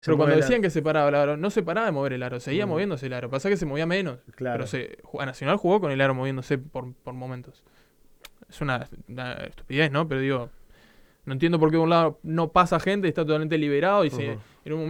Pero cuando mueve decían que se paraba el aro, no se paraba de mover el aro, seguía Mm, moviéndose el aro. Pasa que se movía menos. Pero claro. a Nacional jugó con el aro moviéndose por momentos. Es una estupidez, ¿no? Pero digo, no entiendo por qué de un lado no pasa gente, está totalmente liberado y Ujú. en un